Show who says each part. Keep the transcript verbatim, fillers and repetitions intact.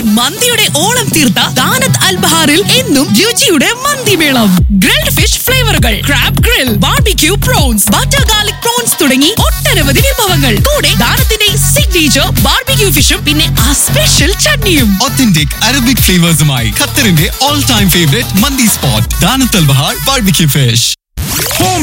Speaker 1: മന്തിയുടെ ഓളം തീർത്ത ദാനത്ത് അൽ ബഹാറിൽ എന്നും രുചിയുടെ മന്തിമേളം. Grilled fish ഫ്ലേവറുകൾ, crab grill, barbecue prawns, butter garlic prawns തുടങ്ങി ഒട്ടനവധി വിഭവങ്ങൾ. കൂടെ ദാനത്തിന്റെ സിഗ്നേച്ചർ ബാർബിക്യൂ ഫിഷും പിന്നെ ആ സ്പെഷ്യൽ ചട്നിയും.
Speaker 2: Authentic Arabic flavors-മായി ഖത്തറിന്റെ all time favorite മന്തി സ്പോട്ട് ദാനത്ത് അൽ ബഹാർ ബാർബിക്യൂ ഫിഷ്.